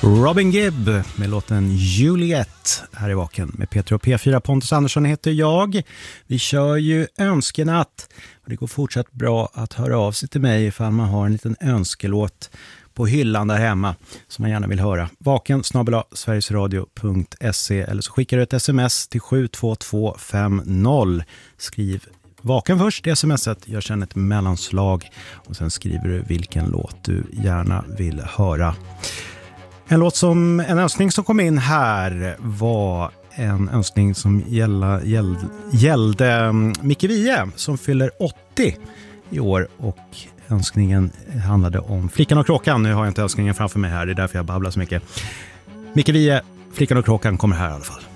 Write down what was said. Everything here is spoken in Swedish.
Robin Gibb med låten Juliet här i Vaken med Peter och P4. Pontus Andersson heter jag. Vi kör ju önskenatt och det går fortsatt bra att höra av sig till mig ifall man har en liten önskelåt på hyllan där hemma som man gärna vill höra. vaken@sverigesradio.se eller så skickar du ett sms till 72250. Skriv Vaken först i smset, gör sedan ett mellanslag och sen skriver du vilken låt du gärna vill höra. En önskning som kom in här var en önskning som gällde Micke Wiehe som fyller 80 i år och önskningen handlade om Flickan och kråkan. Nu har jag inte önskningen framför mig här, det är därför jag babblar så mycket. Micke Wiehe, Flickan och kråkan kommer här i alla fall.